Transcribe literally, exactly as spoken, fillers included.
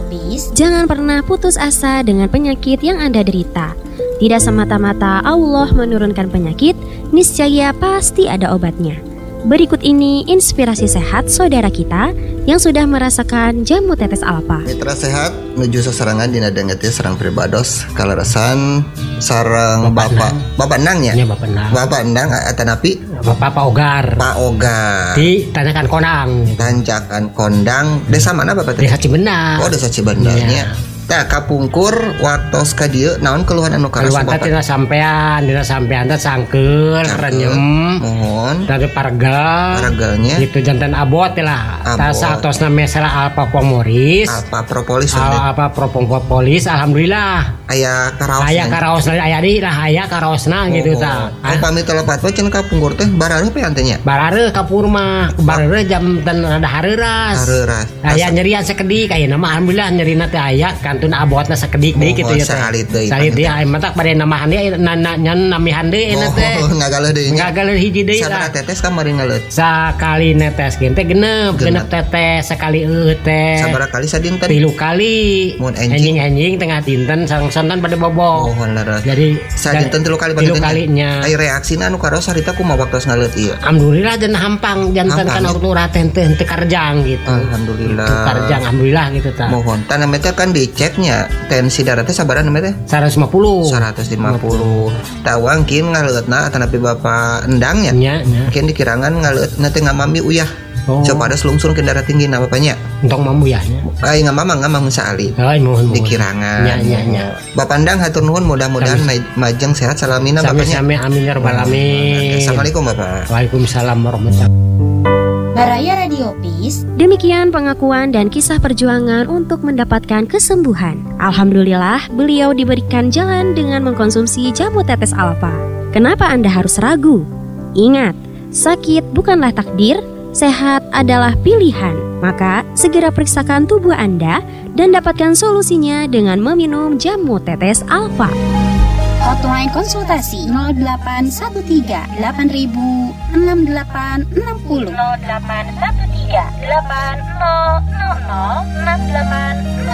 Radiopis, jangan pernah putus asa dengan penyakit yang Anda derita. Tidak semata-mata Allah menurunkan penyakit, niscaya pasti ada obatnya. Berikut ini inspirasi sehat saudara kita yang sudah merasakan jamu tetes alfa. Mitra sehat menuju seserangan dina dengeti serang pribados kalerasan sarang bapak bapak endang ya? Ya bapak endang. Bapak endang atanapi Bapak Pak Ogar. Pak Ogar. Di Tanjakan Kondang. Tanjakan Kondang. Desa mana Bapak teh? Desa Cibenang. Oh, Desa Cibenang nya. Tah kapungkur waktos ka dieu naon keluhan anu karasu Bapak? Keluhan teh sampean, dina sampean teh sangkeul, renyem. Mohon. Dari parga. Pargalnya. Gitu jantan abot lah. Tah saatosna mesela alpa pomoris. Alpa propolis. Alpa propolis alhamdulillah. Aya karaos. Aya karaosna aya di lah aya karaosna gitu tah. Oh pamit telepat we cenah kapungkur teh barareuh pian teh nya? Barareuh kapur mah, barareuh jam dan rada hareuras. Hareuras. Aya nyerian sakedik ayeuna mah alhamdulillah nyerina teh aya kantun abotna sakedik deui kitu ya teh. Salit deui. Salit deui aya matak bade namahan deui nyan namihan deui eta teh. Oh, ngagaleun deui. Ngagaleun hiji deui lah. Sabaraha tetes kamari ngaleut? Sakali neteskeun teh genep, genep tetes sekali eueuh teh. Sabaraha kali sadinten? Tilu kali. Mun enjing-enjing tengah dinten sareng-sareng pada bobok. Oh, leres. Jadi sadinten tilu kali tilu kalinya. Ai reaksina anu karaos harita kumaha waktos ngaleut ieu? Alhamdulillah dan hampang jantan kan waktu raten teh teu karjang gitu. Alhamdulillah. Teu karjang alhamdulillah gitu tah. Mohon tah namanya kan diceknya tensi darah teh sabaraha namanya teh? seratus lima puluh. seratus lima puluh. Tawang kin ngaleutna atanapi Bapak endang nya. Nya, nya. Kin dikirangan ngaleutna teh ngamami uyah. Oh. Coba ada selungsur ke darah tinggi na bapaknya. Untuk mamu ya. Ai ngamama ngamang saali. Ai mohon mohon. Dikirangan. Nya nya nya. Bapak endang hatur nuhun mudah-mudahan majeng sehat salamina bapaknya. Sami amin ya rabbal alamin. Assalamualaikum Bapak. Waalaikumsalam warahmatullahi wabarakatuh. Baraya Radiopis. Demikian pengakuan dan kisah perjuangan untuk mendapatkan kesembuhan. Alhamdulillah, beliau diberikan jalan dengan mengkonsumsi jamu tetes alfa. Kenapa Anda harus ragu? Ingat, sakit bukanlah takdir, sehat adalah pilihan. Maka, segera periksakan tubuh Anda dan dapatkan solusinya dengan meminum jamu tetes alfa. Hotline konsultasi nol delapan satu tiga delapan ribu enam delapan enam nol. nol delapan satu tiga delapan nol nol nol enam delapan enam